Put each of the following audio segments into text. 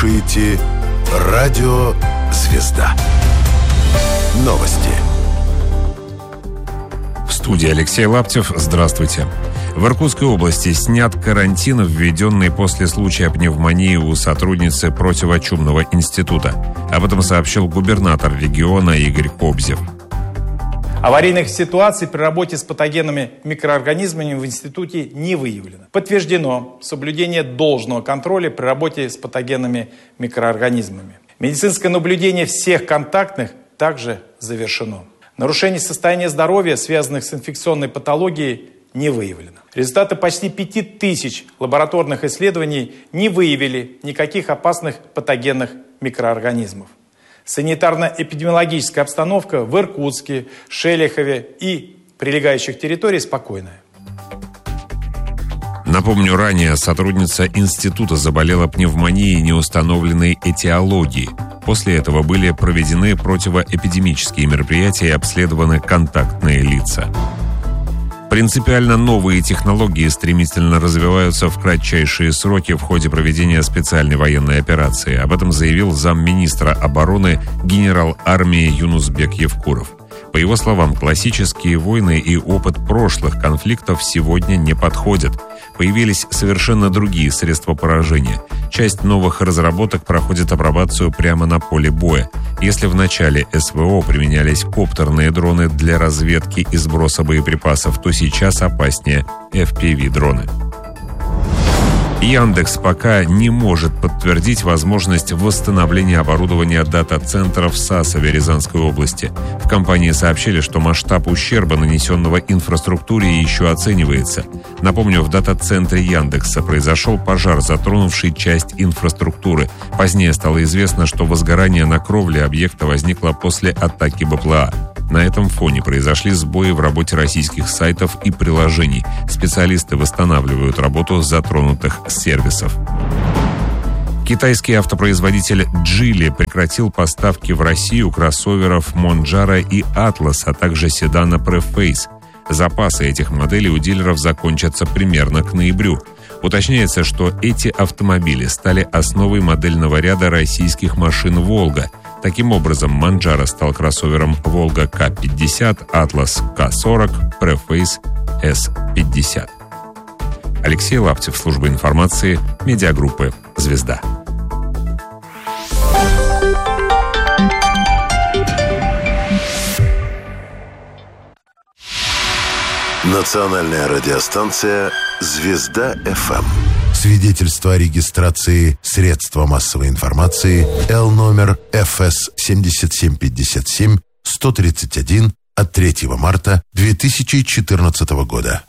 слушаете «Радио Звезда». Новости. В студии Алексей Лаптев. Здравствуйте. В Иркутской области снят карантин, введенный после случая пневмонии у сотрудницы противочумного института. Об этом сообщил губернатор региона Игорь Кобзев. Аварийных ситуаций при работе с патогенными микроорганизмами в институте не выявлено. Подтверждено соблюдение должного контроля при работе с патогенными микроорганизмами. Медицинское наблюдение всех контактных также завершено. Нарушений состояния здоровья, связанных с инфекционной патологией, не выявлено. Результаты почти 5000 лабораторных исследований не выявили никаких опасных патогенных микроорганизмов. Санитарно-эпидемиологическая обстановка в Иркутске, Шелихове и прилегающих территориях спокойная. Напомню, ранее сотрудница института заболела пневмонией неустановленной этиологии. После этого были проведены противоэпидемические мероприятия и обследованы контактные лица. Принципиально новые технологии стремительно развиваются в кратчайшие сроки в ходе проведения специальной военной операции. Об этом заявил замминистра обороны генерал армии Юнусбек Евкуров. По его словам, классические войны и опыт прошлых конфликтов сегодня не подходят. Появились совершенно другие средства поражения. Часть новых разработок проходит апробацию прямо на поле боя. Если в начале СВО применялись коптерные дроны для разведки и сброса боеприпасов, то сейчас опаснее FPV-дроны. Яндекс пока не может подтвердить возможность восстановления оборудования дата-центра в Сасове Рязанской области. В компании сообщили, что масштаб ущерба, нанесенного инфраструктуре, еще оценивается. Напомню, в дата-центре Яндекса произошел пожар, затронувший часть инфраструктуры. Позднее стало известно, что возгорание на кровле объекта возникло после атаки БПЛА. На этом фоне произошли сбои в работе российских сайтов и приложений. Специалисты восстанавливают работу затронутых сервисов. Китайский автопроизводитель Geely прекратил поставки в Россию кроссоверов Monjaro и Atlas, а также седана Preface. Запасы этих моделей у дилеров закончатся примерно к ноябрю. Уточняется, что эти автомобили стали основой модельного ряда российских машин «Волга». Таким образом, Monjaro стал кроссовером «Волга К-50», «Атлас К-40», «Preface С-50». Алексей Лаптев, служба информации, медиагруппы «Звезда». Национальная радиостанция «Звезда-ФМ». Свидетельство о регистрации средства массовой информации Л-номер ФС 7757-131 от 3 марта 2014 года.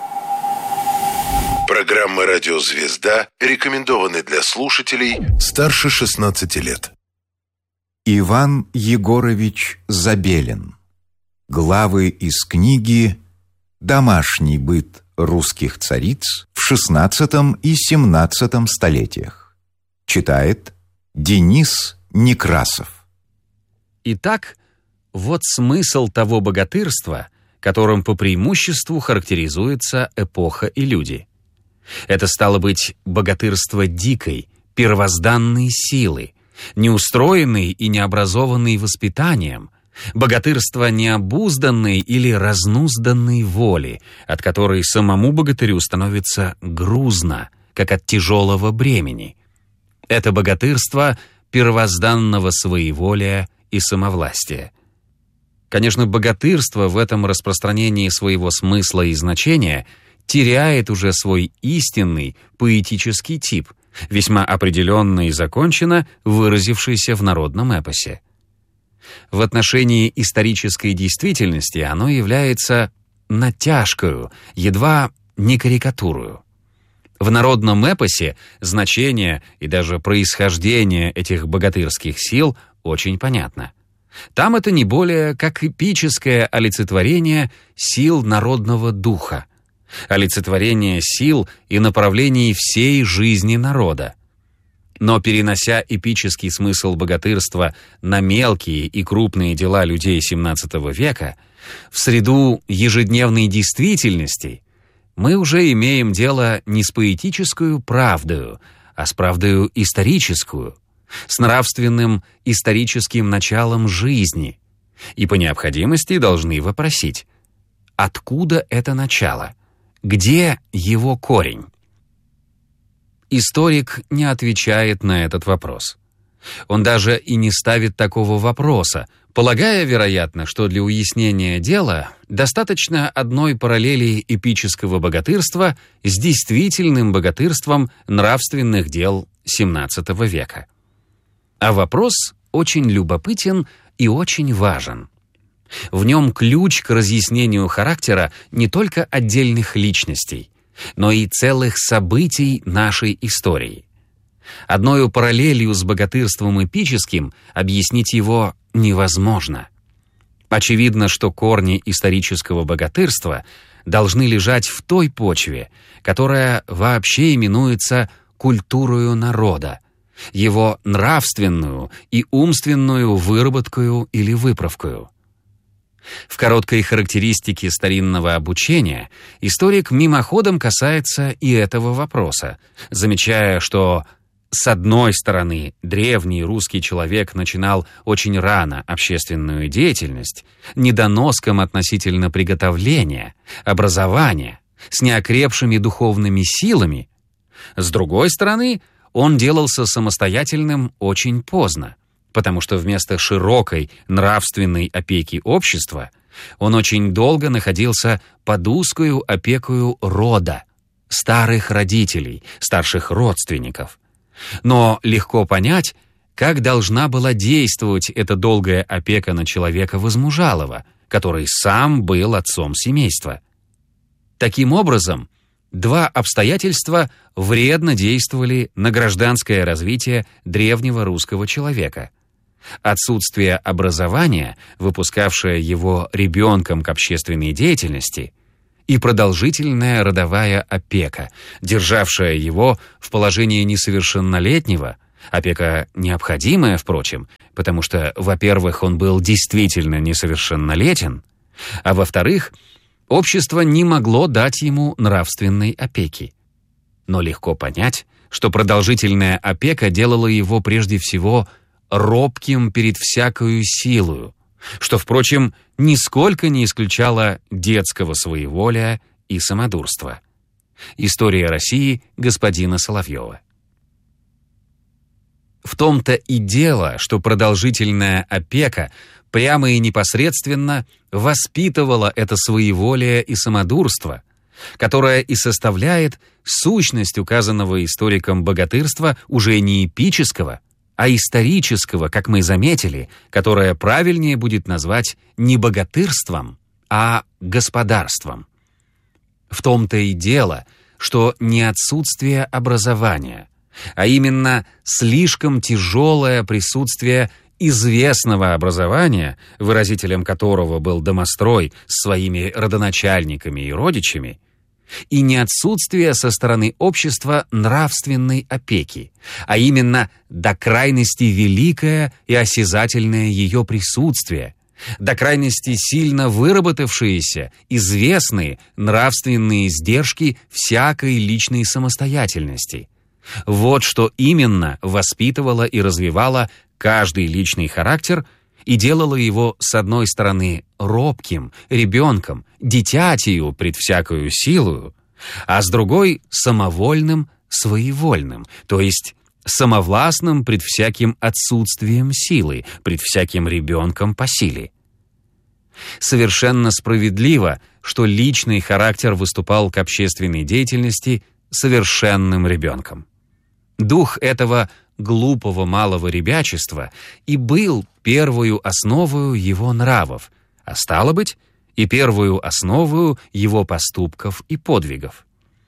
Программа «Радио Звезда» рекомендованы для слушателей старше 16 лет. Иван Егорович Забелин. Главы из книги «Домашний быт русских цариц в XVI и XVII столетиях». Читает Денис Некрасов. Итак, вот смысл того богатырства, которым по преимуществу характеризуется эпоха и люди. Это стало быть богатырство дикой, первозданной силы, неустроенной и необразованной воспитанием, богатырство необузданной или разнузданной воли, от которой самому богатырю становится грузно, как от тяжелого бремени. Это богатырство первозданного своеволия и самовластия. Конечно, богатырство в этом распространении своего смысла и значения теряет уже свой истинный поэтический тип, весьма определенно и законченно выразившийся в народном эпосе. В отношении исторической действительности оно является натяжкою, едва не карикатурою. В народном эпосе значение и даже происхождение этих богатырских сил очень понятно. Там это не более как эпическое олицетворение сил народного духа, олицетворение сил и направлений всей жизни народа. Но перенося эпический смысл богатырства на мелкие и крупные дела людей XVII века, в среду ежедневной действительности, мы уже имеем дело не с поэтическую правдою, а с правдою историческую, с нравственным историческим началом жизни, и по необходимости должны вопросить: откуда это начало? Где его корень? Историк не отвечает на этот вопрос. Он даже и не ставит такого вопроса, полагая, вероятно, что для уяснения дела достаточно одной параллели эпического богатырства с действительным богатырством нравственных дел XVII века. А вопрос очень любопытен и очень важен. В нем ключ к разъяснению характера не только отдельных личностей, но и целых событий нашей истории. Одною параллелью с богатырством эпическим объяснить его невозможно. Очевидно, что корни исторического богатырства должны лежать в той почве, которая вообще именуется культурою народа, его нравственную и умственную выработкою или выправкою. В короткой характеристике старинного обучения историк мимоходом касается и этого вопроса, замечая, что с одной стороны древний русский человек начинал очень рано общественную деятельность, недоноском относительно приготовления, образования, с неокрепшими духовными силами. С другой стороны, он делался самостоятельным очень поздно, потому что вместо широкой нравственной опеки общества он очень долго находился под узкою опекою рода, старых родителей, старших родственников. Но легко понять, как должна была действовать эта долгая опека на человека возмужалого, который сам был отцом семейства. Таким образом, два обстоятельства вредно действовали на гражданское развитие древнего русского человека. Отсутствие образования, выпускавшее его ребенком к общественной деятельности, и продолжительная родовая опека, державшая его в положении несовершеннолетнего, опека необходимая, впрочем, потому что, во-первых, он был действительно несовершеннолетен, а во-вторых, общество не могло дать ему нравственной опеки. Но легко понять, что продолжительная опека делала его прежде всего робким перед всякою силою, что, впрочем, нисколько не исключало детского своеволия и самодурства. История России господина Соловьева. В том-то и дело, что продолжительная опека прямо и непосредственно воспитывала это своеволие и самодурство, которое и составляет сущность указанного историком богатырства уже не эпического, а исторического, как мы заметили, которое правильнее будет назвать не богатырством, а господарством. В том-то и дело, что не отсутствие образования, а именно слишком тяжелое присутствие известного образования, выразителем которого был домострой с своими родоначальниками и родичами, и не отсутствие со стороны общества нравственной опеки, а именно до крайности великое и осязательное ее присутствие, до крайности сильно выработавшиеся, известные нравственные издержки всякой личной самостоятельности. Вот что именно воспитывало и развивало каждый личный характер и делало его, с одной стороны, робким, ребенком, дитятию пред всякою силою, а с другой — самовольным, своевольным, то есть самовластным пред всяким отсутствием силы, пред всяким ребенком по силе. Совершенно справедливо, что личный характер выступал к общественной деятельности совершенным ребенком. Дух этого глупого малого ребячества и был первую основою его нравов, а стало быть, и первую основою его поступков и подвигов.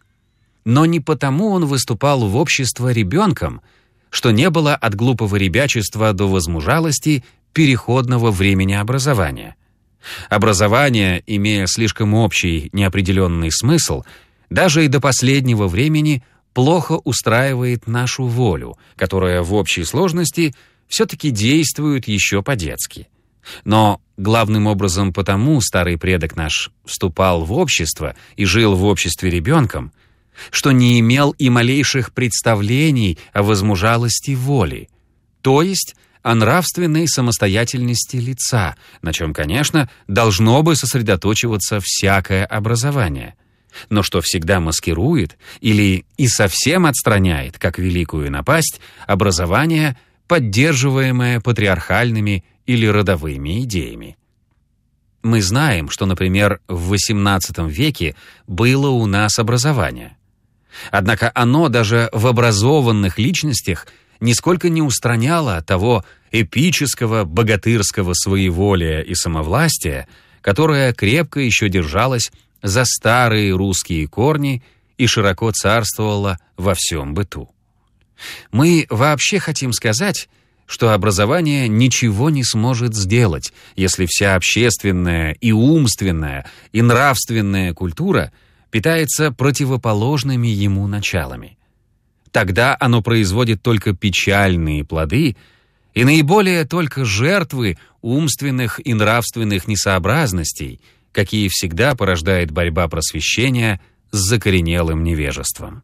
Но не потому он выступал в общество ребенком, что не было от глупого ребячества до возмужалости переходного времени образования. Образование, имея слишком общий неопределенный смысл, даже и до последнего времени плохо устраивает нашу волю, которая в общей сложности все-таки действует еще по-детски. Но главным образом потому старый предок наш вступал в общество и жил в обществе ребенком, что не имел и малейших представлений о возмужалости воли, то есть о нравственной самостоятельности лица, на чем, конечно, должно бы сосредоточиваться всякое образование, но что всегда маскирует или и совсем отстраняет, как великую напасть, образование, поддерживаемое патриархальными или родовыми идеями. Мы знаем, что, например, в XVIII веке было у нас образование. Однако оно даже в образованных личностях нисколько не устраняло того эпического богатырского своеволия и самовластия, которое крепко еще держалось за старые русские корни и широко царствовало во всем быту. Мы вообще хотим сказать, что образование ничего не сможет сделать, если вся общественная и умственная и нравственная культура питается противоположными ему началами. Тогда оно производит только печальные плоды и наиболее только жертвы умственных и нравственных несообразностей, какие всегда порождает борьба просвещения с закоренелым невежеством.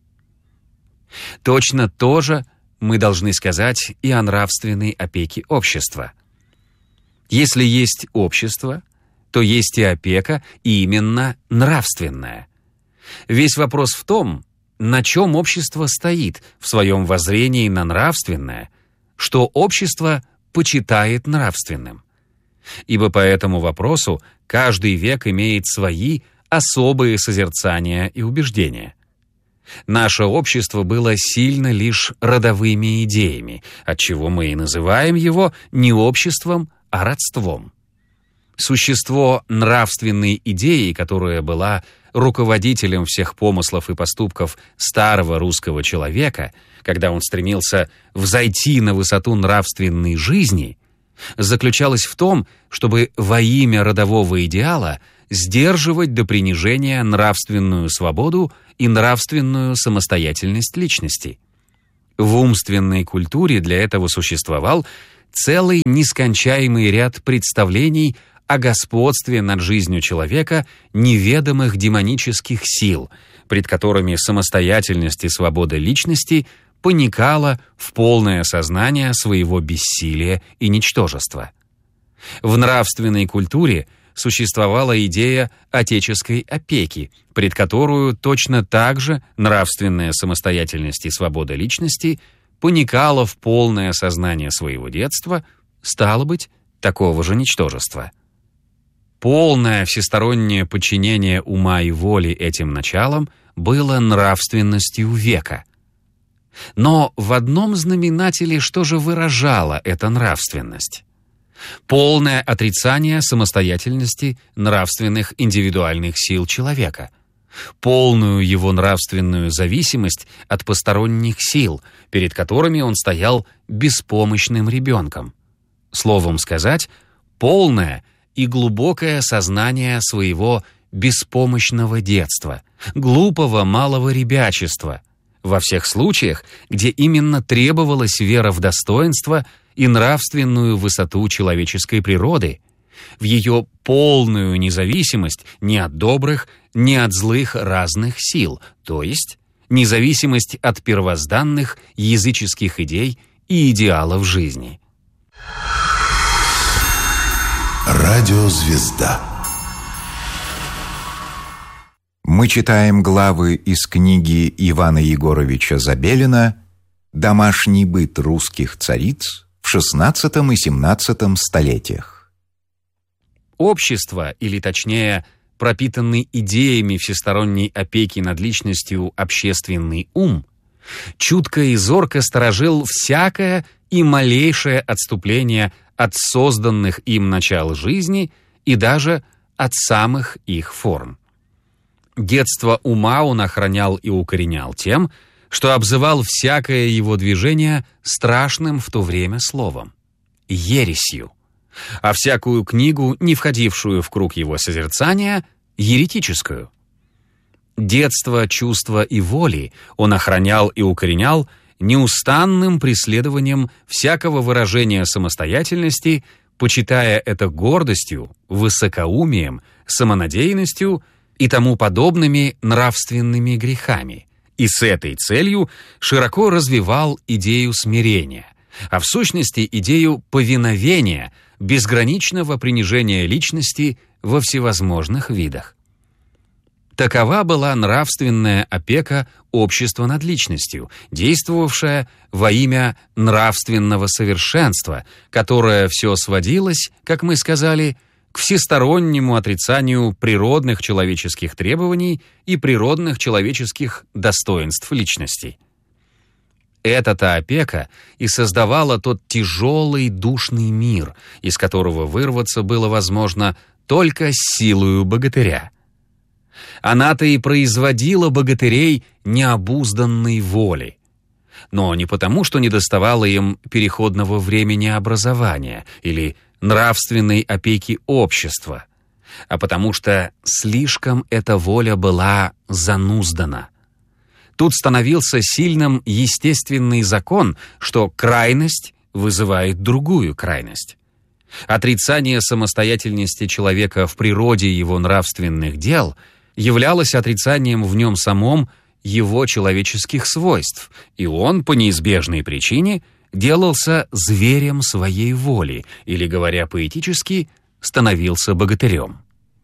Точно то же мы должны сказать и о нравственной опеке общества. Если есть общество, то есть и опека, и именно нравственная. Весь вопрос в том, на чем общество стоит в своем воззрении на нравственное, что общество почитает нравственным. Ибо по этому вопросу каждый век имеет свои особые созерцания и убеждения. Наше общество было сильно лишь родовыми идеями, отчего мы и называем его не обществом, а родством. Существо нравственной идеи, которая была руководителем всех помыслов и поступков старого русского человека, когда он стремился взойти на высоту нравственной жизни, заключалось в том, чтобы во имя родового идеала сдерживать до принижения нравственную свободу и нравственную самостоятельность личности. В умственной культуре для этого существовал целый нескончаемый ряд представлений о господстве над жизнью человека неведомых демонических сил, пред которыми самостоятельность и свобода личности поникала в полное сознание своего бессилия и ничтожества. В нравственной культуре существовала идея отеческой опеки, пред которую точно так же нравственная самостоятельность и свобода личности поникала в полное сознание своего детства, стало быть, такого же ничтожества. Полное всестороннее подчинение ума и воли этим началам было нравственностью века. Но в одном знаменателе что же выражала эта нравственность? Полное отрицание самостоятельности нравственных индивидуальных сил человека, полную его нравственную зависимость от посторонних сил, перед которыми он стоял беспомощным ребенком. Словом сказать, полное и глубокое сознание своего беспомощного детства, глупого малого ребячества, во всех случаях, где именно требовалась вера в достоинство и нравственную высоту человеческой природы, в ее полную независимость ни от добрых, ни от злых разных сил, то есть независимость от первозданных языческих идей и идеалов жизни. Радиозвезда. Мы читаем главы из книги Ивана Егоровича Забелина «Домашний быт русских цариц» в XVI и XVII столетиях. Общество, или точнее, пропитанный идеями всесторонней опеки над личностью общественный ум, чутко и зорко сторожил всякое и малейшее отступление от созданных им начал жизни и даже от самых их форм. Детство ума он охранял и укоренял тем, что обзывал всякое его движение страшным в то время словом — ересью, а всякую книгу, не входившую в круг его созерцания, — еретическую. Детство чувства и воли он охранял и укоренял неустанным преследованием всякого выражения самостоятельности, почитая это гордостью, высокоумием, самонадеянностью и тому подобными нравственными грехами, и с этой целью широко развивал идею смирения, а в сущности идею повиновения, безграничного принижения личности во всевозможных видах. Такова была нравственная опека общества над личностью, действовавшая во имя нравственного совершенства, которое все сводилось, как мы сказали, к всестороннему отрицанию природных человеческих требований и природных человеческих достоинств личности. Эта-то опека и создавала тот тяжелый душный мир, из которого вырваться было возможно только силою богатыря. Она-то и производила богатырей необузданной воли. Но не потому, что недоставало им переходного времени образования или нравственной опеки общества, а потому что слишком эта воля была зануздана. Тут становился сильным естественный закон, что крайность вызывает другую крайность. Отрицание самостоятельности человека в природе его нравственных дел являлось отрицанием в нем самом его человеческих свойств, и он, по неизбежной причине, делался зверем своей воли, или, говоря поэтически, становился богатырем.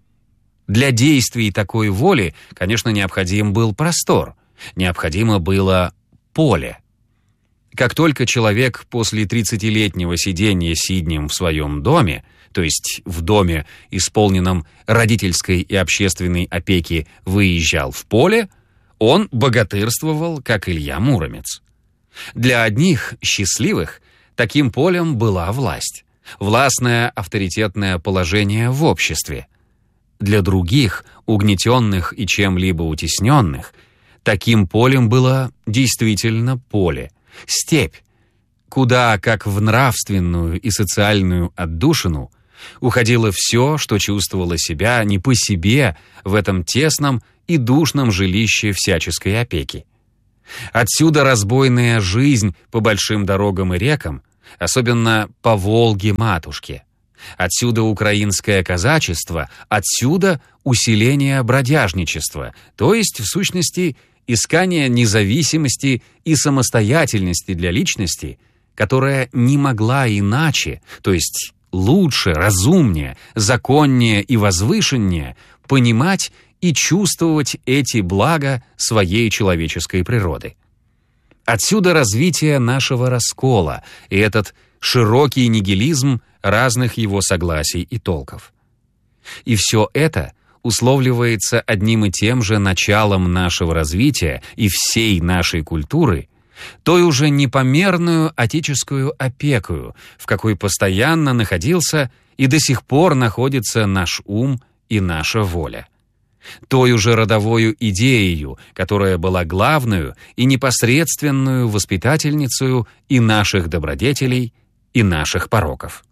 Для действий такой воли, конечно, необходим был простор, необходимо было поле. Как только человек после 30-летнего сидения сиднем в своем доме, то есть в доме, исполненном родительской и общественной опеки, выезжал в поле, он богатырствовал, как Илья Муромец. Для одних, счастливых, таким полем была власть, властное авторитетное положение в обществе. Для других, угнетенных и чем-либо утесненных, таким полем было действительно поле, степь, куда, как в нравственную и социальную отдушину, уходило все, что чувствовало себя не по себе в этом тесном и душном жилище всяческой опеки. Отсюда разбойная жизнь по большим дорогам и рекам, особенно по Волге-матушке. Отсюда украинское казачество, отсюда усиление бродяжничества, то есть, в сущности, искание независимости и самостоятельности для личности, которая не могла иначе, то есть лучше, разумнее, законнее и возвышеннее понимать и чувствовать эти блага своей человеческой природы. Отсюда развитие нашего раскола и этот широкий нигилизм разных его согласий и толков. И все это условливается одним и тем же началом нашего развития и всей нашей культуры, той уже непомерную отеческую опекою, в какой постоянно находился и до сих пор находится наш ум и наша воля. Той уже родовою идеею, которая была главную и непосредственную воспитательницею и наших добродетелей, и наших пороков.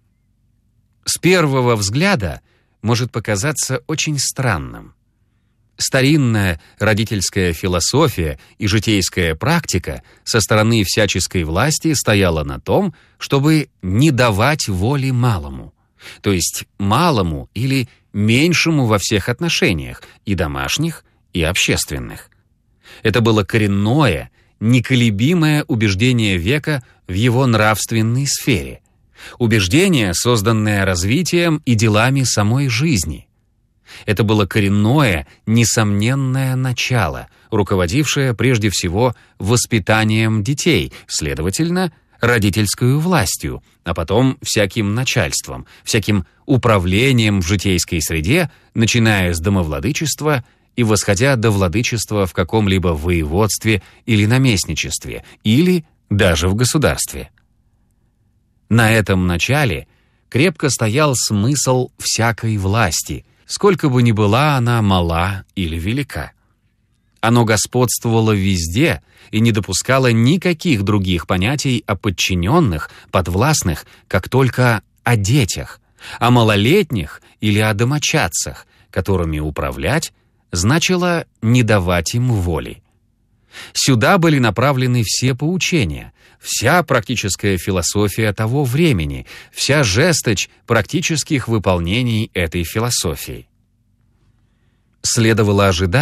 С первого взгляда может показаться очень странным. Старинная родительская философия и житейская практика со стороны всяческой власти стояла на том, чтобы не давать воли малому, то есть малому или меньшему во всех отношениях, и домашних, и общественных. Это было коренное, неколебимое убеждение века в его нравственной сфере, убеждение, созданное развитием и делами самой жизни. Это было коренное, несомненное начало, руководившее прежде всего воспитанием детей, следовательно, родительскую властью, а потом всяким начальством, всяким управлением в житейской среде, начиная с домовладычества и восходя до владычества в каком-либо воеводстве или наместничестве, или даже в государстве. На этом начале крепко стоял смысл всякой власти, сколько бы ни была она мала или велика. Оно господствовало везде и не допускало никаких других понятий о подчиненных, подвластных, как только о детях, о малолетних или о домочадцах, которыми управлять значило не давать им воли. Сюда были направлены все поучения, вся практическая философия того времени, вся жесточь практических выполнений этой философии. Следовало ожидать,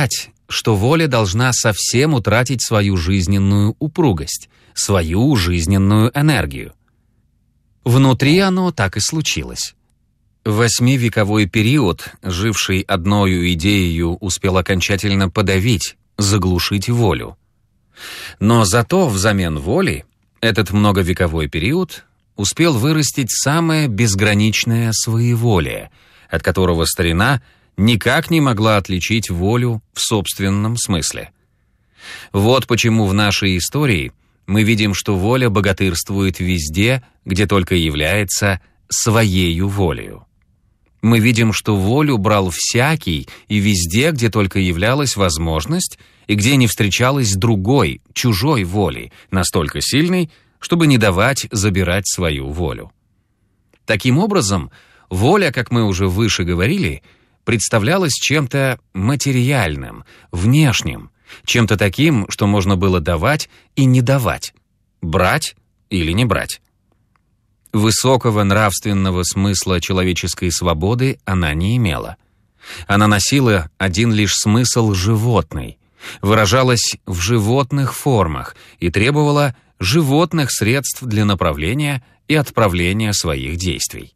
что воля должна совсем утратить свою жизненную упругость, свою жизненную энергию. Внутри оно так и случилось. Восьмивековой период, живший одною идеей, успел окончательно подавить, заглушить волю. Но зато взамен воли этот многовековой период успел вырастить самое безграничное своеволие, от которого старина никак не могла отличить волю в собственном смысле. Вот почему в нашей истории мы видим, что воля богатырствует везде, где только является своею волею. Мы видим, что волю брал всякий и везде, где только являлась возможность и где не встречалась другой, чужой воли, настолько сильной, чтобы не давать забирать свою волю. Таким образом, воля, как мы уже выше говорили, представлялась чем-то материальным, внешним, чем-то таким, что можно было давать и не давать, брать или не брать. Высокого нравственного смысла человеческой свободы она не имела. Она носила один лишь смысл животный, выражалась в животных формах и требовала животных средств для направления и отправления своих действий.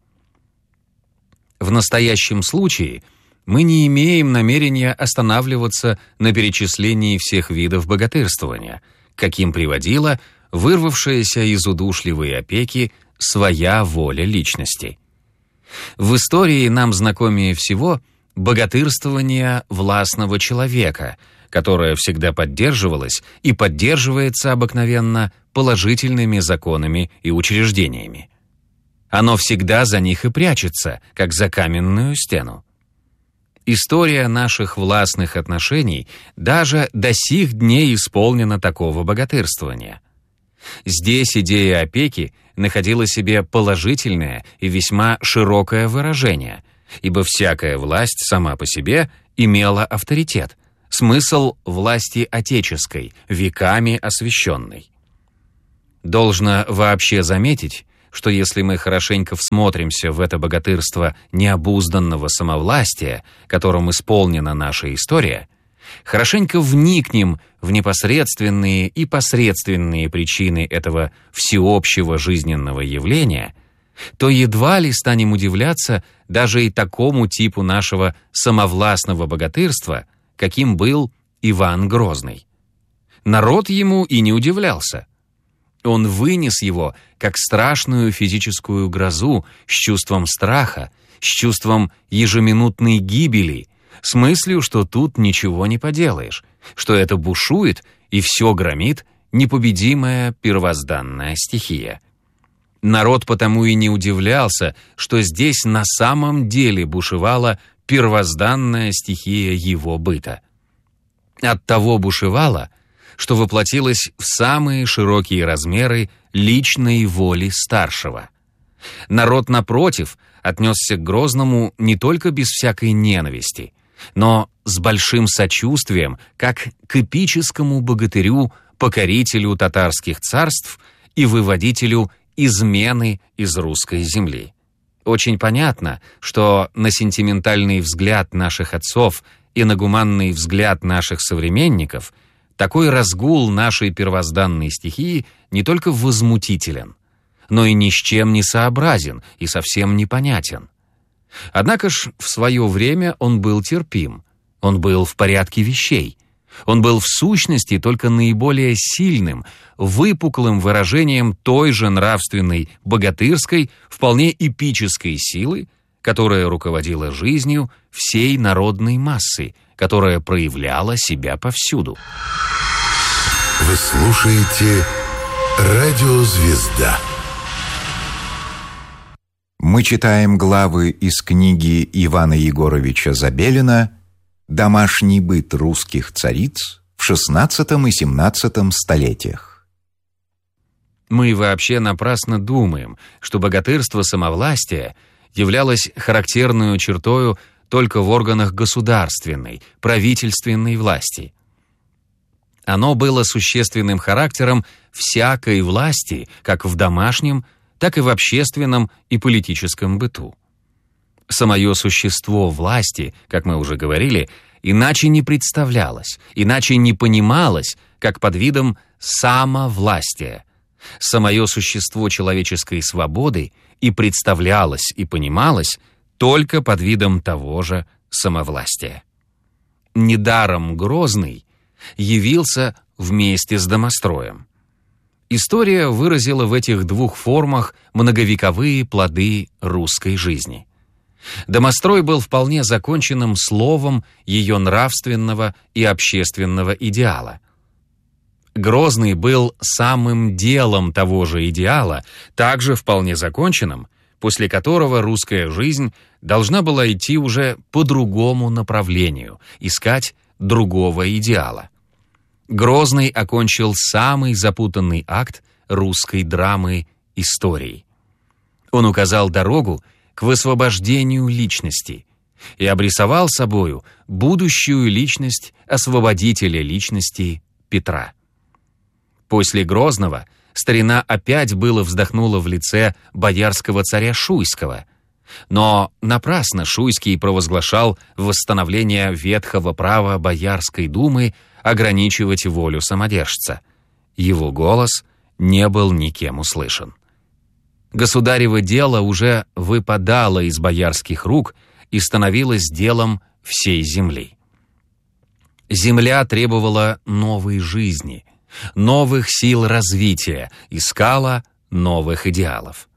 В настоящем случае мы не имеем намерения останавливаться на перечислении всех видов богатырствования, каким приводила вырвавшаяся из удушливой опеки своя воля личности. В истории нам знакомее всего богатырствование властного человека, которое всегда поддерживалось и поддерживается обыкновенно положительными законами и учреждениями. Оно всегда за них и прячется, как за каменную стену. История наших властных отношений даже до сих дней исполнена такого богатырствования. Здесь идея опеки находила себе положительное и весьма широкое выражение, ибо всякая власть сама по себе имела авторитет, смысл власти отеческой, веками освященной. Должно вообще заметить, что если мы хорошенько всмотримся в это богатырство необузданного самовластия, которым исполнена наша история, хорошенько вникнем в непосредственные и посредственные причины этого всеобщего жизненного явления, то едва ли станем удивляться даже и такому типу нашего самовластного богатырства, каким был Иван Грозный. Народ ему и не удивлялся. Он вынес его как страшную физическую грозу с чувством страха, с чувством ежеминутной гибели, с мыслью, что тут ничего не поделаешь, что это бушует и все громит непобедимая первозданная стихия. Народ потому и не удивлялся, что здесь на самом деле бушевала первозданная стихия его быта. Оттого бушевала, что воплотилась в самые широкие размеры личной воли старшего. Народ, напротив, отнесся к Грозному не только без всякой ненависти, но с большим сочувствием, как к эпическому богатырю, покорителю татарских царств и выводителю измены из русской земли. Очень понятно, что на сентиментальный взгляд наших отцов и на гуманный взгляд наших современников такой разгул нашей первозданной стихии не только возмутителен, но и ни с чем не сообразен и совсем непонятен. Однако ж в свое время он был терпим, он был в порядке вещей, он был в сущности только наиболее сильным, выпуклым выражением той же нравственной, богатырской, вполне эпической силы, которая руководила жизнью всей народной массы, которая проявляла себя повсюду. Вы слушаете «Радио Звезда». Мы читаем главы из книги Ивана Егоровича Забелина «Домашний быт русских цариц в XVI и XVII столетиях». Мы вообще напрасно думаем, что богатырство самовластия являлось характерной чертою только в органах государственной, правительственной власти. Оно было существенным характером всякой власти, как в домашнем, так и в общественном и политическом быту. Самое существо власти, как мы уже говорили, иначе не представлялось, иначе не понималось, как под видом самовластия. Самое существо человеческой свободы и представлялось, и понималось только под видом того же самовластия. Недаром Грозный явился вместе с домостроем. История выразила в этих двух формах многовековые плоды русской жизни. Домострой был вполне законченным словом ее нравственного и общественного идеала. Грозный был самым делом того же идеала, также вполне законченным, после которого русская жизнь должна была идти уже по другому направлению, искать другого идеала. Грозный окончил самый запутанный акт русской драмы истории. Он указал дорогу к высвобождению личности и обрисовал собою будущую личность освободителя личности Петра. После Грозного старина опять было вздохнула в лице боярского царя Шуйского, но напрасно Шуйский провозглашал восстановление ветхого права Боярской думы ограничивать волю самодержца. Его голос не был никем услышан. Государево дело уже выпадало из боярских рук и становилось делом всей земли. Земля требовала новой жизни, новых сил развития, искала новых идеалов.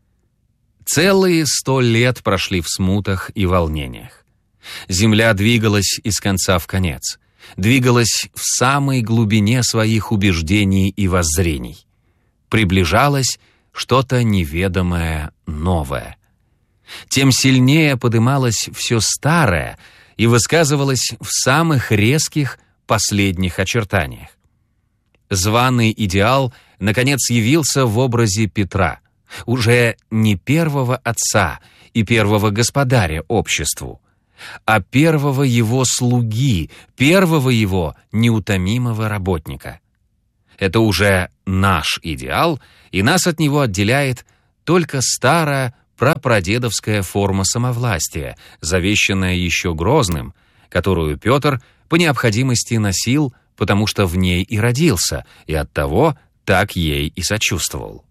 Целые 100 лет прошли в смутах и волнениях. Земля двигалась из конца в конец, двигалась в самой глубине своих убеждений и воззрений. Приближалось что-то неведомое новое. Тем сильнее подымалось все старое и высказывалось в самых резких последних очертаниях. Званый идеал, наконец, явился в образе Петра, уже не первого отца и первого господаря обществу, а первого его слуги, первого его неутомимого работника. Это уже наш идеал, и нас от него отделяет только старая прапрадедовская форма самовластия, завещанная еще Грозным, которую Петр по необходимости носил, потому что в ней и родился, и оттого так ей и сочувствовал.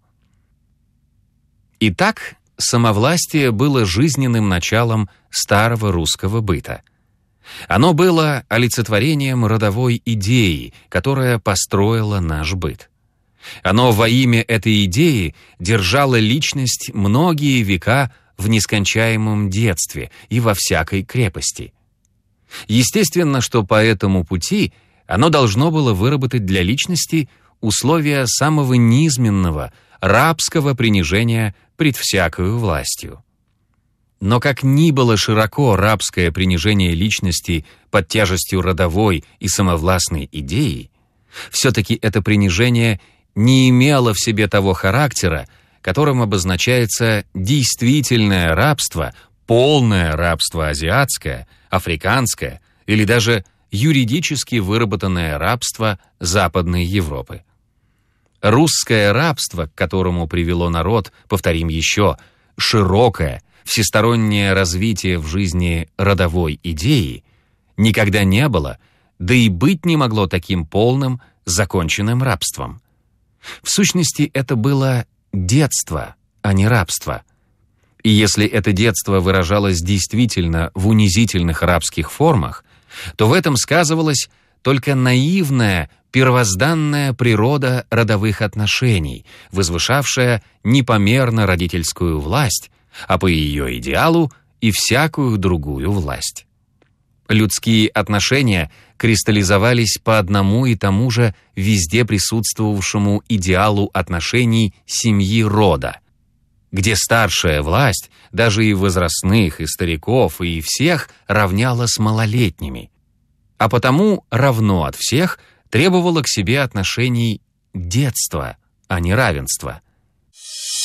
Итак, самовластие было жизненным началом старого русского быта. Оно было олицетворением родовой идеи, которая построила наш быт. Оно во имя этой идеи держало личность многие века в нескончаемом детстве и во всякой крепости. Естественно, что по этому пути оно должно было выработать для личности условия самого низменного, рабского принижения пред всякою властью. Но как ни было широко рабское принижение личности под тяжестью родовой и самовластной идеи, все-таки это принижение не имело в себе того характера, которым обозначается действительное рабство, полное рабство азиатское, африканское или даже юридически выработанное рабство Западной Европы. Русское рабство, к которому привело народ, повторим еще, широкое, всестороннее развитие в жизни родовой идеи, никогда не было, да и быть не могло таким полным, законченным рабством. В сущности, это было детство, а не рабство. И если это детство выражалось действительно в унизительных рабских формах, то в этом сказывалась только наивная, первозданная природа родовых отношений, возвышавшая непомерно родительскую власть, а по ее идеалу и всякую другую власть. Людские отношения кристаллизовались по одному и тому же везде присутствовавшему идеалу отношений семьи рода, где старшая власть, даже и возрастных, и стариков, и всех, равняла с малолетними, а потому равно от всех требовала к себе отношений детства, а не равенства.